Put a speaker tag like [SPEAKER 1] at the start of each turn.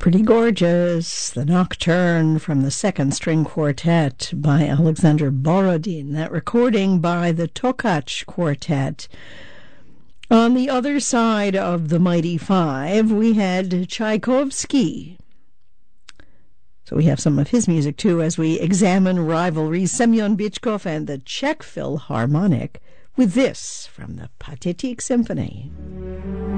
[SPEAKER 1] Pretty gorgeous. The Nocturne from the Second String Quartet by Alexander Borodin. That recording by the Tokach Quartet. On the other side of the Mighty Five, we had Tchaikovsky. So we have some of his music, too, as we examine rivalry. Semyon Bychkov and the Czech Philharmonic with this from the Pathetique Symphony.